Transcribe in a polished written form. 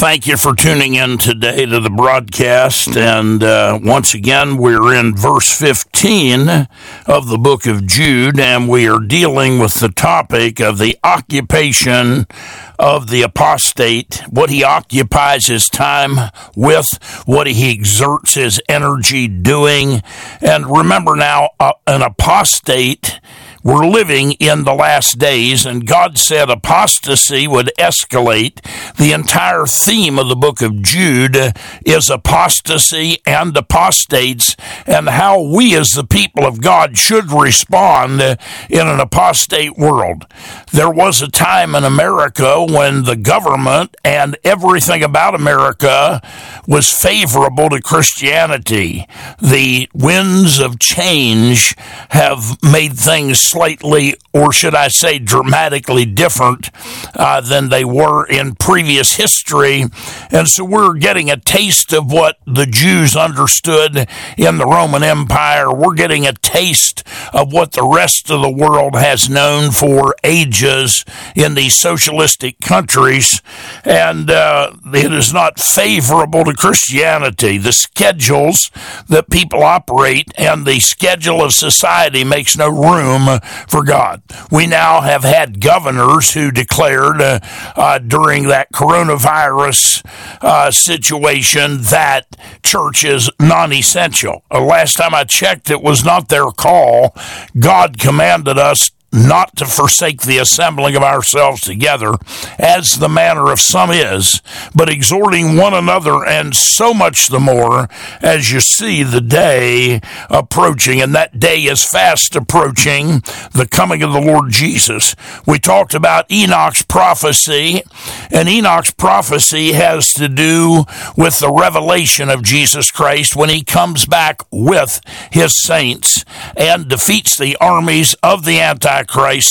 Thank you for tuning in today to the broadcast. And once again, we're in verse 15 of the book of Jude, and we are dealing with the topic of the occupation of the apostate, what he occupies his time with, what he exerts his energy doing. And remember now, an apostate, we're living in the last days, and God said apostasy would escalate. The entire theme of the book of Jude is apostasy and apostates, and how we as the people of God should respond in an apostate world. There was a time in America when the government and everything about America was favorable to Christianity. The winds of change have made things slightly, or should I say dramatically different than they were in previous history. And so we're getting a taste of what the Jews understood in the Roman Empire. We're getting a taste of what the rest of the world has known for ages in these socialistic countries. And it is not favorable to Christianity. The schedules that people operate and the schedule of society makes no room for God. We now have had governors who declared during that coronavirus situation that church is non-essential. Last time I checked, it was not their call. God commanded us not to forsake the assembling of ourselves together, as the manner of some is, but exhorting one another, and so much the more as you see the day approaching, and that day is fast approaching, the coming of the Lord Jesus. We talked about Enoch's prophecy, and Enoch's prophecy has to do with the revelation of Jesus Christ when he comes back with his saints and defeats the armies of the Antichrist